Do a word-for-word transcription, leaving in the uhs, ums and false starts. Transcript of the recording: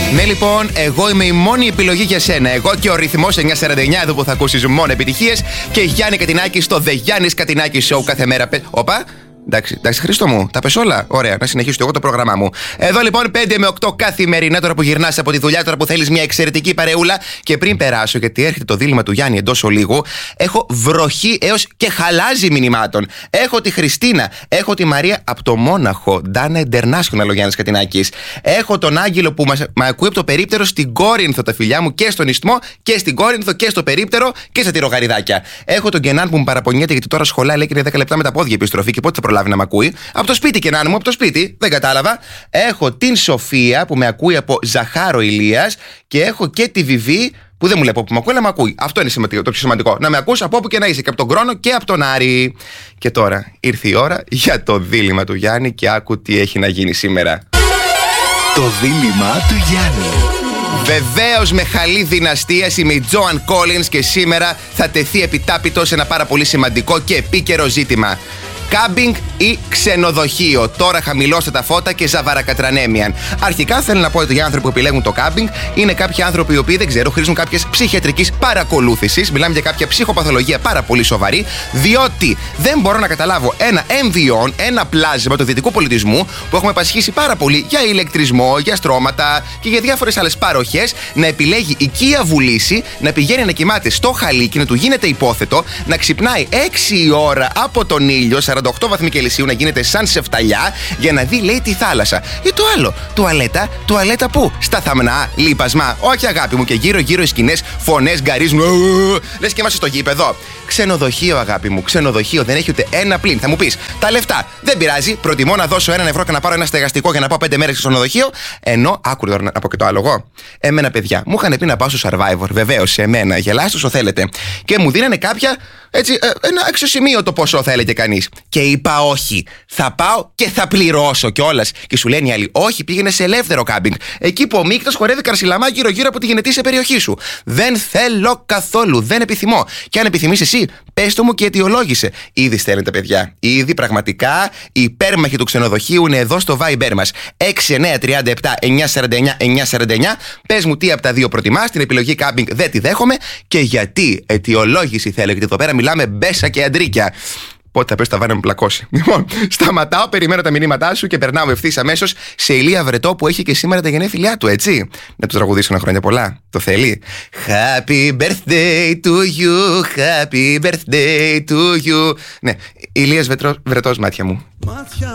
Ναι, λοιπόν, εγώ είμαι η μόνη επιλογή για σένα. Εγώ και ο ρυθμός εννιακόσια σαράντα εννιά, εδώ που θα ακούσεις μόνο επιτυχίες. Και Γιάννη Κατινάκη στο The Γιάννης Κατινάκη Show κάθε μέρα. Όπα! Εντάξει, εντάξει, Χρήστο μου, τα πες όλα. Ωραία, να συνεχίσω εγώ το πρόγραμμά μου. Εδώ λοιπόν πέντε με οκτώ καθημερινά, τώρα που γυρνάς από τη δουλειά, τώρα που θέλεις μια εξαιρετική παρεούλα. Και πριν περάσω, γιατί έρχεται το δίλημμα του Γιάννη εντός ολίγου, έχω βροχή έως και χαλάζει μηνυμάτων. Έχω τη Χριστίνα, έχω τη Μαρία από το Μόναχο, Ντάνα International ο Γιάννης Κατινάκης. Έχω τον Άγγελο που μας, με ακούει από το περίπτερο στην Κόρινθο, τα φιλιά μου, και στον Ιστμό και στην Κόρινθο και στο περίπτερο και στα τυρογαριδάκια. Έχω τον Κενάν που μου παραπονιέται γιατί τώρα σχολάει, λέει και είναι δέκα λεπτά με τα πόδια επιστροφή και πότε θα προλάβει να με ακούει. Από το σπίτι, Κενάν μου, από το σπίτι. Δεν κατάλαβα. Έχω την Σοφία που με ακούει από Ζαχάρο Ηλίας και έχω και τη Βιβί που δεν μου λέει από που με ακούει, αλλά με ακούει. Αυτό είναι σημαντικό, το πιο σημαντικό. Να με ακούς από όπου και να είσαι, και από τον Κρόνο και από τον Άρη. Και τώρα ήρθε η ώρα για το δίλημμα του Γιάννη και άκου τι έχει να γίνει σήμερα. Το δίλημμα του Γιάννη. Βεβαίως, με χαλή δυναστείας, είμαι η Τζόαν Κόλινς και σήμερα θα τεθεί επιτάπητο σε ένα πάρα πολύ σημαντικό και επίκαιρο ζήτημα. Κάμπινγκ ή ξενοδοχείο. Τώρα χαμηλώστε τα φώτα και ζαβαρακατρανέμιαν. Αρχικά θέλω να πω ότι οι άνθρωποι που επιλέγουν το κάμπινγκ είναι κάποιοι άνθρωποι οι οποίοι δεν ξέρω, χρήζουν κάποιες ψυχιατρικής παρακολούθησης. Μιλάμε για κάποια ψυχοπαθολογία πάρα πολύ σοβαρή. Διότι δεν μπορώ να καταλάβω ένα εμβιόν, ένα πλάσμα του δυτικού πολιτισμού που έχουμε πασχίσει πάρα πολύ για ηλεκτρισμό, για στρώματα και για διάφορες άλλες παροχές, να επιλέγει οικία βουλήση, να πηγαίνει να κοιμάται στο χαλί και να του γίνεται υπόθετο, να ξυπνάει έξι ώρα από τον ήλιο, σαράντα οκτώ βαθμοί Κελσίου, να γίνεται σαν σε φταλιά για να δει, λέει, τη θάλασσα. Ή το άλλο, τουαλέτα, τουαλέτα πού? Στα θαμνά, λίπασμα. Όχι, αγάπη μου, και γύρω-γύρω οι σκηνές, φωνές γκαρίζουν. Λες και είμαστε στο γήπεδο. Ξενοδοχείο, αγάπη μου, ξενοδοχείο, δεν έχει ούτε ένα πλήν. Θα μου πεις, τα λεφτά δεν πειράζει. Προτιμώ να δώσω έναν ευρώ και να πάρω ένα στεγαστικό για να πάω πέντε μέρες στο ξενοδοχείο. Ενώ, άκου τώρα να πω και το άλλο εγώ. Εμένα, παιδιά, μου είχαν πει να πάω στο Survivor. Βεβαίως, σε μένα, γελάστε όσο θέλετε. Και μου δίνανε κάποια, έτσι, ένα αξιοσημείωτο ποσό, θα έλεγε κανείς. Και είπα όχι. Θα πάω και θα πληρώσω κιόλας. Και σου λένε οι άλλοι, όχι, πήγαινε σε ελεύθερο κάμπινγκ. Εκεί που ο μίκτος χορεύει καρσιλαμά γύρω-γύρω από τη γενετήσια περιοχή σου. Δεν θέλω καθόλου. Δεν επιθυμώ. Και αν επιθυμείς εσύ, πες το μου και αιτιολόγησε. Ήδη στέλνετε, παιδιά. Ήδη πραγματικά οι υπέρμαχοι του ξενοδοχείου είναι εδώ στο Viber μας. έξι εννιά τρία επτά εννιά σαράντα εννιά εννιά σαράντα εννιά. Πες μου τι από τα δύο προτιμάς. Την επιλογή κάμπινγκ δεν τη δέχομαι. Και γιατί αιτιολόγηση θέλω. Γιατί εδώ πέρα μιλάμε μπέσα και αντρίκια. Πότε θα πες τα βάνα με πλακώσει. Λοιπόν, σταματάω, περιμένω τα μηνύματά σου και περνάω ευθύς αμέσως σε Ηλία Βρετό που έχει και σήμερα τα γενέθλιά του, έτσι. Να του τραγουδήσω ένα χρόνια πολλά. Το θέλει. Happy birthday to you, happy birthday to you. Ναι, Ηλίας Βρετός, μάτια μου. Μάτια